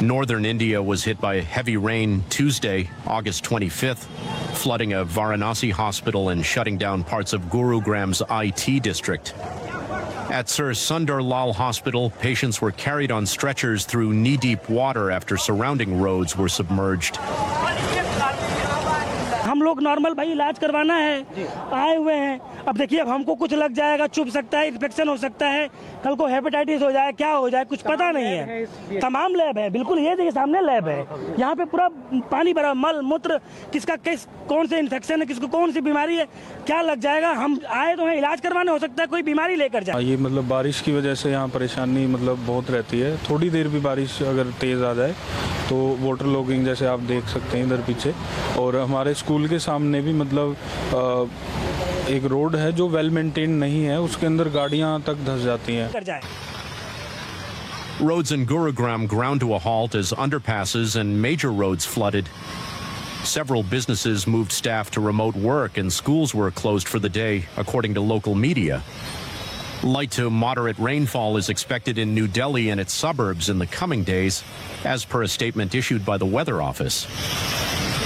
Northern India was hit by heavy rain Tuesday, August 25th, flooding a Varanasi hospital and shutting down parts of Gurugram's IT district. At Sir Sundar Lal Hospital, patients were carried on stretchers through knee-deep water after surrounding roads were submerged. हम लोग normal भाई इलाज करवाना है, आए हुए हैं। अब देखिए, अब हमको कुछ लग जाएगा, चुभ सकता है, इन्फेक्शन हो सकता है, कल को हेपेटाइटिस हो जाए, क्या हो जाए, कुछ पता नहीं है। तमाम लैब है, बिल्कुल ये देखिए सामने लैब है, यहाँ पे पूरा पानी भरा, मल मूत्र, किसका किस कौन से इन्फेक्शन है, किसको कौन सी बीमारी है, क्या लग जाएगा। हम आए तो हैं इलाज करवाने, हो सकता है कोई बीमारी लेकर जाए। ये मतलब बारिश की वजह से यहाँ परेशानी मतलब बहुत रहती है। थोड़ी देर भी बारिश अगर तेज़ आ जाए तो वाटर लॉगिंग जैसे आप देख सकते हैं इधर पीछे, और हमारे स्कूल के सामने भी मतलब एक रोड है जो वेल मेंटेन नहीं है, उसके अंदर गाड़ियाँ तक धंस जाती हैं। Roads in Gurugram ground to a halt as underpasses and major roads flooded. Several businesses moved staff to remote work and schools were closed for the day, according to local media. Light to moderate rainfall is expected in New Delhi and its suburbs in the coming days, as per a statement issued by the Weather Office.